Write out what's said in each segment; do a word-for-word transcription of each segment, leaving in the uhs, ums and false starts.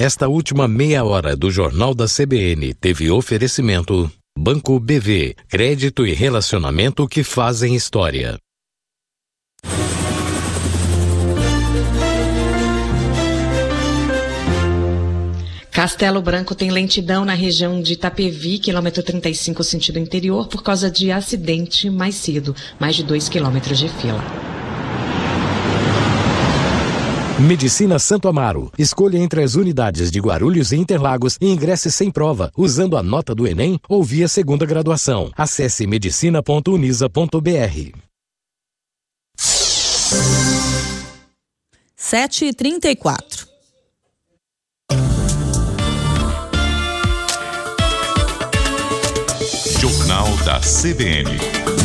Esta última meia hora do Jornal da C B N teve oferecimento Banco B V, crédito e relacionamento que fazem história. Castelo Branco tem lentidão na região de Itapevi, quilômetro trinta e cinco, sentido interior, por causa de acidente mais cedo, mais de dois quilômetros de fila. Medicina Santo Amaro. Escolha entre as unidades de Guarulhos e Interlagos e ingresse sem prova, usando a nota do Enem ou via segunda graduação. Acesse medicina ponto unisa ponto br. sete e trinta e quatro. Jornal da C B N.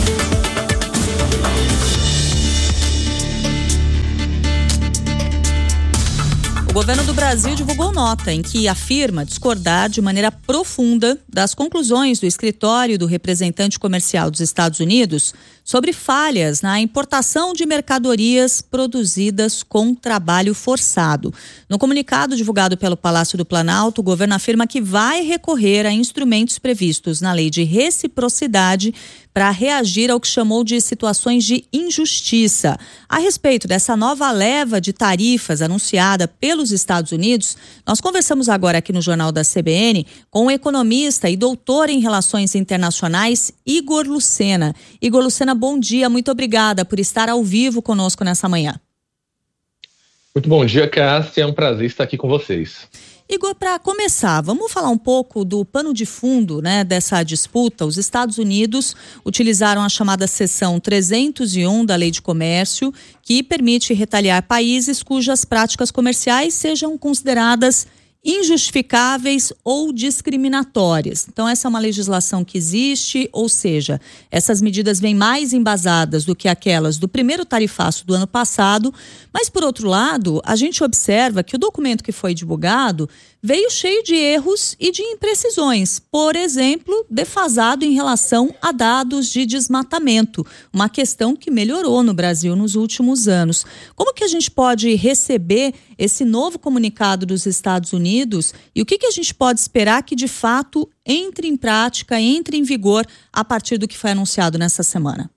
O governo do Brasil divulgou nota em que afirma discordar de maneira profunda das conclusões do escritório do representante comercial dos Estados Unidos sobre falhas na importação de mercadorias produzidas com trabalho forçado. No comunicado divulgado pelo Palácio do Planalto, o governo afirma que vai recorrer a instrumentos previstos na Lei de Reciprocidade para reagir ao que chamou de situações de injustiça. A respeito dessa nova leva de tarifas anunciada pelos Estados Unidos, nós conversamos agora aqui no Jornal da C B N com o economista e doutor em Relações Internacionais, Igor Lucena. Igor Lucena, bom dia, muito obrigada por estar ao vivo conosco nessa manhã. Muito bom dia, Cássia, é um prazer estar aqui com vocês. Igor, para começar, vamos falar um pouco do pano de fundo, né, dessa disputa. Os Estados Unidos utilizaram a chamada seção trezentos e um da Lei de Comércio, que permite retaliar países cujas práticas comerciais sejam consideradas injustificáveis ou discriminatórias. Então, essa é uma legislação que existe, ou seja, essas medidas vêm mais embasadas do que aquelas do primeiro tarifaço do ano passado, mas, por outro lado, a gente observa que o documento que foi divulgado veio cheio de erros e de imprecisões, por exemplo, defasado em relação a dados de desmatamento, uma questão que melhorou no Brasil nos últimos anos. Como que a gente pode receber esse novo comunicado dos Estados Unidos e o que que a gente pode esperar que de fato entre em prática, entre em vigor a partir do que foi anunciado nessa semana?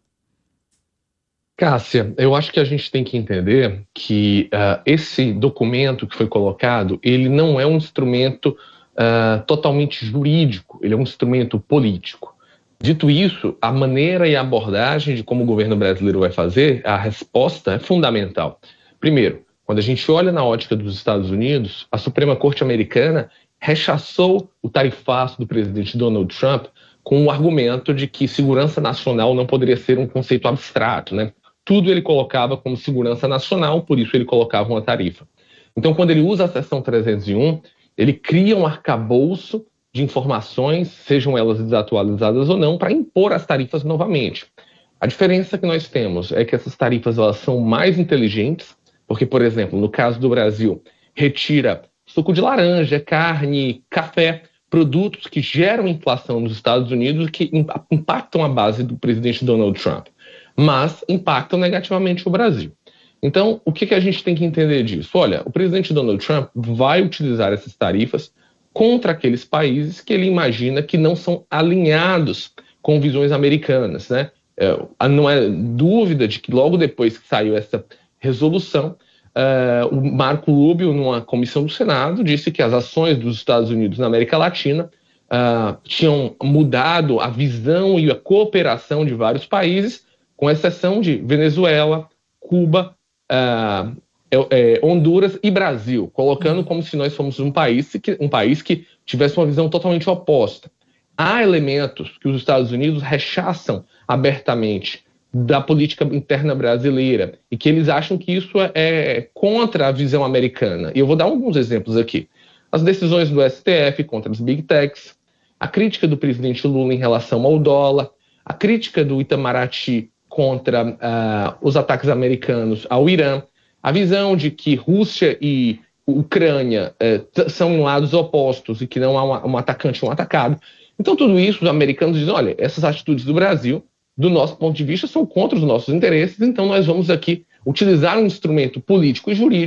Cássia, eu acho que a gente tem que entender que uh, esse documento que foi colocado, ele não é um instrumento uh, totalmente jurídico, ele é um instrumento político. Dito isso, a maneira e a abordagem de como o governo brasileiro vai fazer, a resposta é fundamental. Primeiro, quando a gente olha na ótica dos Estados Unidos, a Suprema Corte Americana rechaçou o tarifaço do presidente Donald Trump com o argumento de que segurança nacional não poderia ser um conceito abstrato, né? Tudo ele colocava como segurança nacional, por isso ele colocava uma tarifa. Então, quando ele usa a seção trezentos e um, ele cria um arcabouço de informações, sejam elas desatualizadas ou não, para impor as tarifas novamente. A diferença que nós temos é que essas tarifas elas são mais inteligentes, porque, por exemplo, no caso do Brasil, retira suco de laranja, carne, café, produtos que geram inflação nos Estados Unidos e que impactam a base do presidente Donald Trump, mas impactam negativamente o Brasil. Então, o que, que a gente tem que entender disso? Olha, o presidente Donald Trump vai utilizar essas tarifas contra aqueles países que ele imagina que não são alinhados com visões americanas, né? É, não é dúvida de que logo depois que saiu essa resolução, uh, o Marco Rubio, numa comissão do Senado, disse que as ações dos Estados Unidos na América Latina uh, tinham mudado a visão e a cooperação de vários países, com exceção de Venezuela, Cuba, uh, é, é, Honduras e Brasil, colocando como se nós fôssemos um país, que, um país que tivesse uma visão totalmente oposta. Há elementos que os Estados Unidos rechaçam abertamente da política interna brasileira e que eles acham que isso é, é contra a visão americana. E eu vou dar alguns exemplos aqui. As decisões do S T F contra as Big Techs, a crítica do presidente Lula em relação ao dólar, a crítica do Itamaraty contra uh, os ataques americanos ao Irã, a visão de que Rússia e Ucrânia uh, são em lados opostos e que não há uma, um atacante e um atacado. Então, tudo isso, os americanos dizem, olha, essas atitudes do Brasil, do nosso ponto de vista, são contra os nossos interesses, então nós vamos aqui utilizar um instrumento político e jurídico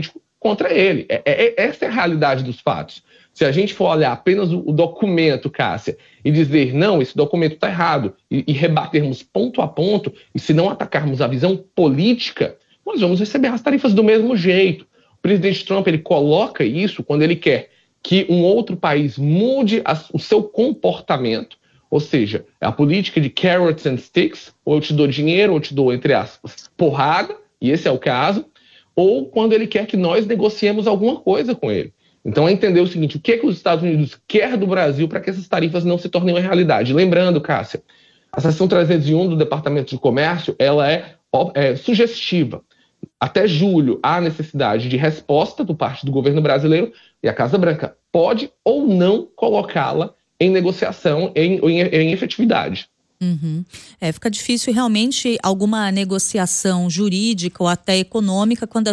contra ele. É, é, essa é a realidade dos fatos. Se a gente for olhar apenas o, o documento, Cássia, e dizer, não, esse documento está errado, e, e rebatermos ponto a ponto, e se não atacarmos a visão política, nós vamos receber as tarifas do mesmo jeito. O presidente Trump, ele coloca isso quando ele quer que um outro país mude a, o seu comportamento, ou seja, a política de carrots and sticks, ou eu te dou dinheiro, ou eu te dou, entre aspas, porrada, e esse é o caso, ou quando ele quer que nós negociemos alguma coisa com ele. Então é entender o seguinte, o que, é que os Estados Unidos quer do Brasil para que essas tarifas não se tornem uma realidade. Lembrando, Cássia, a seção trezentos e um do Departamento de Comércio, ela é, é sugestiva. Até julho, há necessidade de resposta do parte do governo brasileiro e a Casa Branca pode ou não colocá-la em negociação, em, em, em efetividade. Uhum. É, fica difícil realmente alguma negociação jurídica ou até econômica quando a